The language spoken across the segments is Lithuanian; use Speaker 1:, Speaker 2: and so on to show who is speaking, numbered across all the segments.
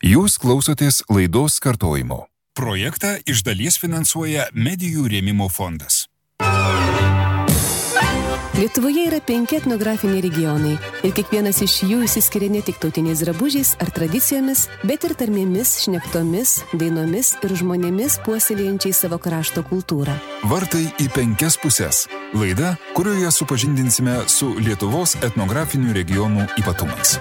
Speaker 1: Jūs klausotės laidos kartojimo. Projektą iš dalies finansuoja Medijų rėmimo fondas.
Speaker 2: Lietuvoje yra 5 etnografiniai regionai ir kiekvienas iš jų išsiskiria ne tik tautiniais drabužiais ar tradicijomis, bet ir tarmėmis, šnektomis, dainomis ir žmonėmis puoselėjančiais savo krašto kultūrą.
Speaker 1: Vartai į 5 puses. Laida, kurioje supažindinsime su Lietuvos etnografinių regionų ypatumais.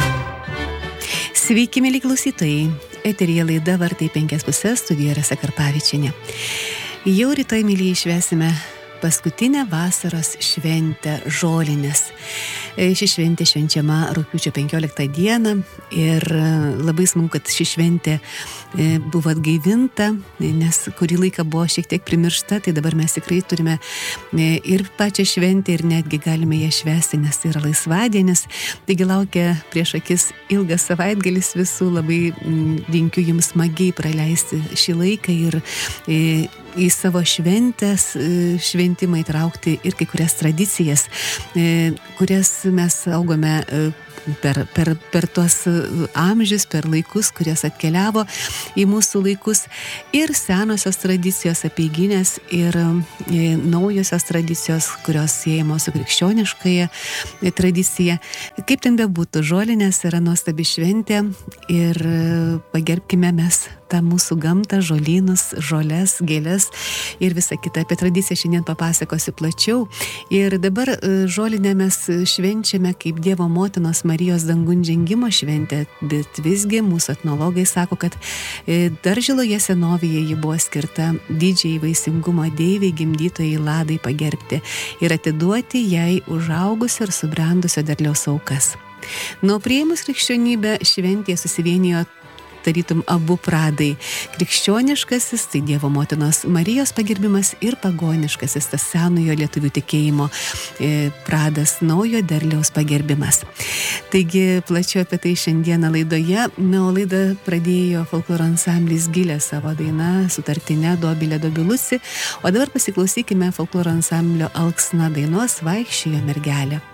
Speaker 3: Sveiki, mėly klausytojai. Eteryje laida Vartai į 5 puses, studijoje Rasa Karpavičienė. Jau rytoj, mėlyje, švęsime paskutinę vasaros šventę žolinės. Ši šventė švenčiama rugpjūčio 15 dieną ir labai smagu, kad ši šventė buvo atgaivinta, nes kurį laiką buvo šiek tiek primiršta, tai dabar mes tikrai turime ir pačią šventę ir netgi galime ją švęsti, nes tai yra laisvadienis. Taigi laukia prieš akis ilgas savaitgalis, visų labai linkiu jums smagiai praleisti šį laiką ir į savo šventimą įtraukti ir kai kurias tradicijas, kurias mes augome per tuos amžius, per laikus, kurias atkeliavo į mūsų laikus, ir senosios tradicijos apeiginės ir naujosios tradicijos, kurios siejamos su krikščioniškąja tradicija. Kaip ten bebūtų, žolinės yra nuostabi šventė ir pagerbkime mes tą mūsų gamtą, žolynus, žoles, gėles ir visą kitą. Apie tradiciją šiandien papasakosiu plačiau. Ir dabar žolinę mes švenčiame kaip Dievo motinos Marijos dangun žengimo šventę, bet visgi mūsų etnologai sako, kad dar žiloje senovėje ji buvo skirta didžiai vaisingumo deivei, gimdytojai Ladai pagerbti ir atiduoti jai užaugusio ir subrendusio derliaus aukas. Nuo priėmus krikščionybę šventėje susivienijo tarytum abu pradai. Krikščioniškasis, tai Dievo motinos Marijos pagerbimas, ir pagoniškasis, tas senojo lietuvių tikėjimo pradas, naujo derliaus pagerbimas. Taigi plačiau apie tai šiandieną laidoje. O laidą pradėjo folkloro ansamblis Gilė savo daina sutartine Dobilė Dobilusi, o dabar pasiklausykime folkloro ansamblio Alksna dainos Vaikščiojo mergelė.